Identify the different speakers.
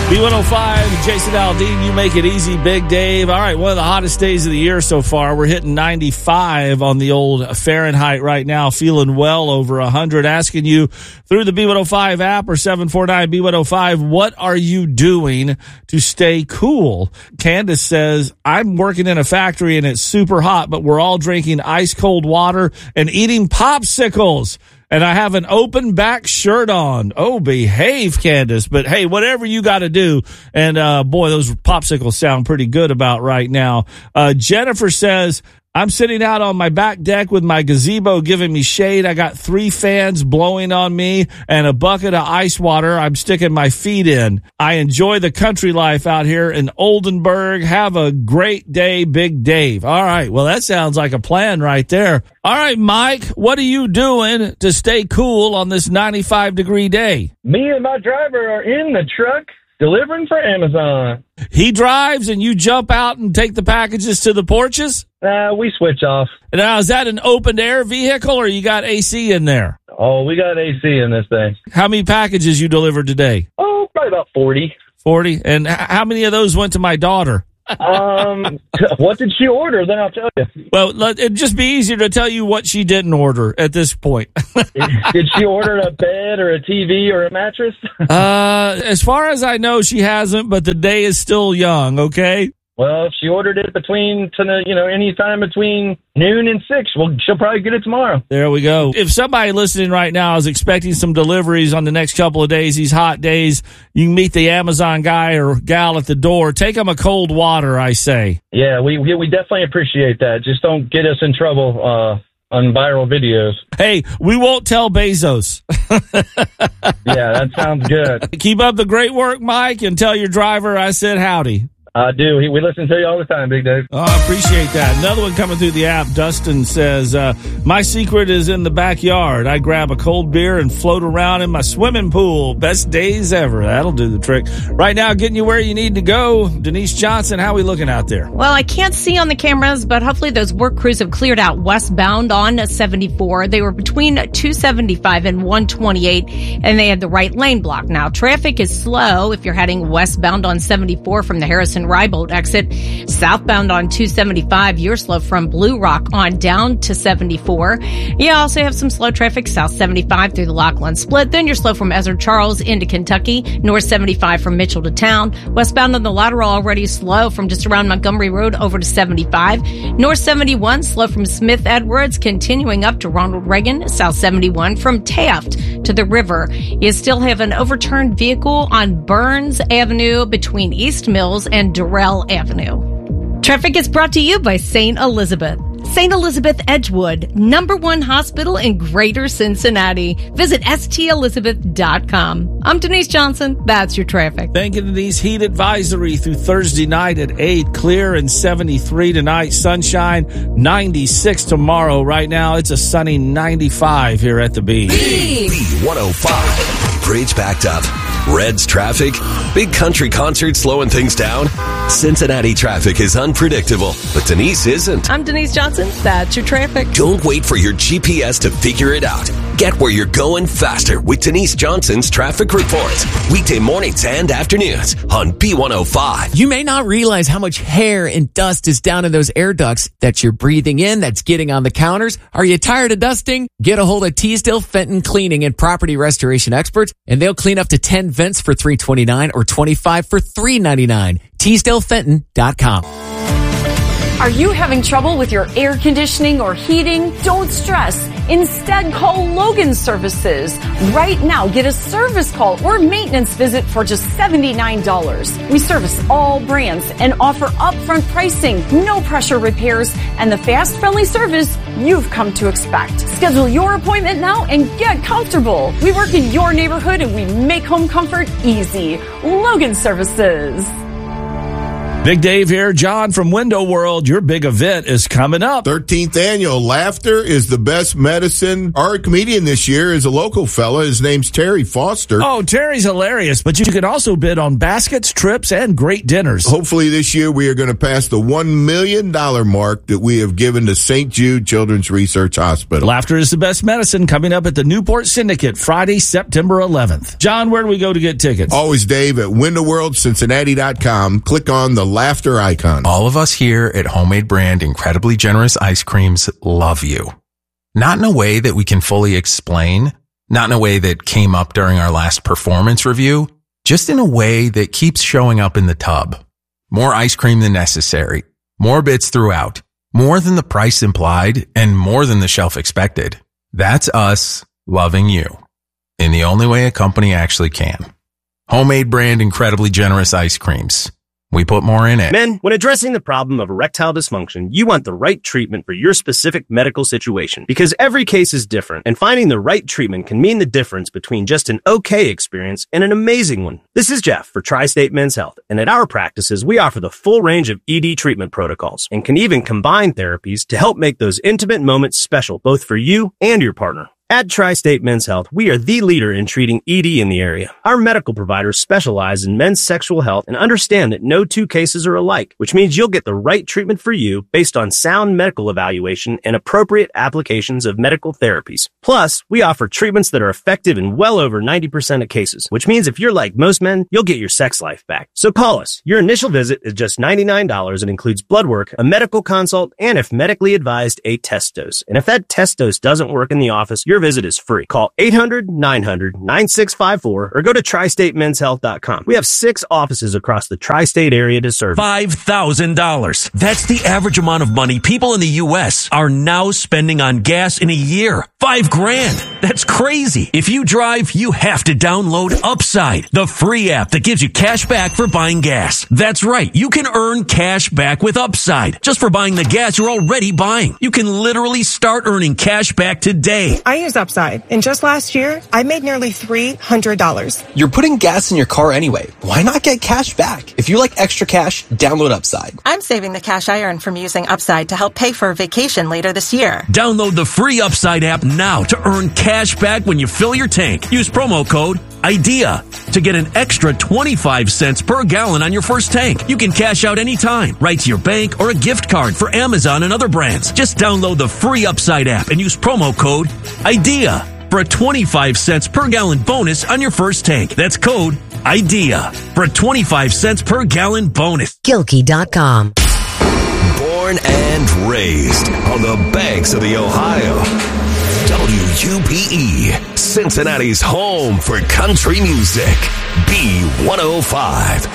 Speaker 1: B105, Jason Aldean, you make it easy, Big Dave. All right, one of the hottest days of the year so far. We're hitting 95 on the old Fahrenheit right now, feeling well over 100. Asking you through the B105 app or 749-B105, what are you doing to stay cool? Candace says, I'm working in a factory and it's super hot, but we're all drinking ice cold water and eating popsicles. And I have an open back shirt on. Oh, behave, Candace. But hey, whatever you got to do. And boy, those popsicles sound pretty good about right now. Jennifer says, I'm sitting out on my back deck with my gazebo giving me shade. I got 3 fans blowing on me and a bucket of ice water I'm sticking my feet in. I enjoy the country life out here in Oldenburg. Have a great day, Big Dave. All right. Well, that sounds like a plan right there. All right, Mike, what are you doing to stay cool on this 95-degree day?
Speaker 2: Me and my driver are in the truck delivering for Amazon.
Speaker 1: He drives and you jump out and take the packages to the porches?
Speaker 2: We switch off.
Speaker 1: Now, is that an open-air vehicle or you got AC in there?
Speaker 2: Oh, we got AC in this thing.
Speaker 1: How many packages you delivered today?
Speaker 2: Oh, probably about 40.
Speaker 1: 40? And how many of those went to my daughter?
Speaker 2: What did she order? Then I'll tell you.
Speaker 1: Well, it'd just be easier to tell you what she didn't order at this point.
Speaker 2: Did she order a bed or a TV or a mattress?
Speaker 1: As far as I know, she hasn't, but the day is still young, okay?
Speaker 2: Well, if she ordered it any time between noon and 6, well, she'll probably get it tomorrow.
Speaker 1: There we go. If somebody listening right now is expecting some deliveries on the next couple of days, these hot days, you can meet the Amazon guy or gal at the door. Take them a cold water, I say.
Speaker 2: Yeah, we definitely appreciate that. Just don't get us in trouble on viral videos.
Speaker 1: Hey, we won't tell Bezos.
Speaker 2: Yeah, that sounds good.
Speaker 1: Keep up the great work, Mike, and tell your driver I said howdy.
Speaker 2: I do. We listen to you all the time, Big Dave.
Speaker 1: Oh, I appreciate that. Another one coming through the app. Dustin says, my secret is in the backyard. I grab a cold beer and float around in my swimming pool. Best days ever. That'll do the trick. Right now, getting you where you need to go. Denise Johnson, how are we looking out there?
Speaker 3: Well, I can't see on the cameras, but hopefully those work crews have cleared out westbound on 74. They were between 275 and 128, and they had the right lane blocked. Now, traffic is slow if you're heading westbound on 74 from the Harrison Rybolt exit. Southbound on 275, you're slow from Blue Rock on down to 74. You also have some slow traffic south 75 through the Lockland Split. Then you're slow from Ezra Charles into Kentucky. North 75 from Mitchell to town. Westbound on the lateral already slow from just around Montgomery Road over to 75. North 71 slow from Smith Edwards continuing up to Ronald Reagan. South 71 from Taft to the river. You still have an overturned vehicle on Burns Avenue between East Mills and Durrell Avenue. Traffic is brought to you by St. Elizabeth. St. Elizabeth Edgewood, #1 hospital in Greater Cincinnati. Visit stelizabeth.com. I'm Denise Johnson. That's your traffic.
Speaker 1: Thank you, Denise. Heat advisory through Thursday night at 8. Clear and 73 tonight. Sunshine, 96 tomorrow. Right now, it's a sunny 95 here at the B.
Speaker 4: B105. Bridge backed up. Reds traffic. Big country concert slowing things down. Cincinnati traffic is unpredictable, but Denise isn't.
Speaker 3: I'm Denise Johnson. That's your traffic.
Speaker 4: Don't wait for your GPS to figure it out. Get where you're going faster with Denise Johnson's traffic reports. Weekday mornings and afternoons on B105.
Speaker 5: You may not realize how much hair and dust is down in those air ducts that you're breathing in, that's getting on the counters. Are you tired of dusting? Get a hold of Teasdale Fenton Cleaning and Property Restoration Experts, and they'll clean up to 10 vents for $329 or 25 for $399. TeasdaleFenton.com.
Speaker 6: Are you having trouble with your air conditioning or heating? Don't stress. Instead, call Logan Services. Right now, get a service call or maintenance visit for just $79. We service all brands and offer upfront pricing, no pressure repairs, and the fast, friendly service you've come to expect. Schedule your appointment now and get comfortable. We work in your neighborhood and we make home comfort easy. Logan Services.
Speaker 1: Big Dave here. John from Window World. Your big event is coming up.
Speaker 7: 13th annual Laughter is the Best Medicine. Our comedian this year is a local fella. His name's Terry Foster.
Speaker 1: Oh, Terry's hilarious, but you can also bid on baskets, trips, and great dinners.
Speaker 7: Hopefully this year we are going to pass the $1 million mark that we have given to St. Jude Children's Research Hospital.
Speaker 1: Laughter is the Best Medicine coming up at the Newport Syndicate Friday, September 11th. John, where do we go to get tickets?
Speaker 7: Always, Dave, at WindowWorldCincinnati.com. Click on the Laughter icon.
Speaker 8: All of us here at Homemade Brand Incredibly Generous Ice Creams love you. Not in a way that we can fully explain, not in a way that came up during our last performance review, just in a way that keeps showing up in the tub. More ice cream than necessary, more bits throughout, more than the price implied, and more than the shelf expected. That's us loving you in the only way a company actually can. Homemade Brand Incredibly Generous Ice Creams. We put more in it.
Speaker 9: Men, when addressing the problem of erectile dysfunction, you want the right treatment for your specific medical situation because every case is different, and finding the right treatment can mean the difference between just an okay experience and an amazing one. This is Jeff for Tri-State Men's Health, and at our practices, we offer the full range of ED treatment protocols and can even combine therapies to help make those intimate moments special both for you and your partner. At Tri-State Men's Health, we are the leader in treating ED in the area. Our medical providers specialize in men's sexual health and understand that no two cases are alike, which means you'll get the right treatment for you based on sound medical evaluation and appropriate applications of medical therapies. Plus, we offer treatments that are effective in well over 90% of cases, which means if you're like most men, you'll get your sex life back. So call us. Your initial visit is just $99 and includes blood work, a medical consult, and if medically advised, a test dose. And if that test dose doesn't work in the office, your visit is free. Call 800-900-9654 or go to tristatemenshealth.com. We have 6 offices across the tri-state area to serve.
Speaker 10: $5,000. That's the average amount of money people in the U.S. are now spending on gas in a year. $5,000. That's crazy. If you drive, you have to download Upside, the free app that gives you cash back for buying gas. That's right. You can earn cash back with Upside just for buying the gas you're already buying. You can literally start earning cash back today.
Speaker 11: I use Upside, and just last year, I made nearly $300.
Speaker 12: You're putting gas in your car anyway. Why not get cash back? If you like extra cash, download Upside.
Speaker 11: I'm saving the cash I earn from using Upside to help pay for a vacation later this year.
Speaker 10: Download the free Upside app now to earn cash back when you fill your tank. Use promo code IDEA to get an extra 25 cents per gallon on your first tank. You can cash out anytime, right to your bank or a gift card for Amazon and other brands. Just download the free Upside app and use promo code IDEA for a 25 cents per gallon bonus on your first tank. That's code IDEA for a 25 cents per gallon bonus.
Speaker 13: Gilkey.com.
Speaker 4: Born and raised on the banks of the Ohio. WUPE, Cincinnati's home for country music. B105.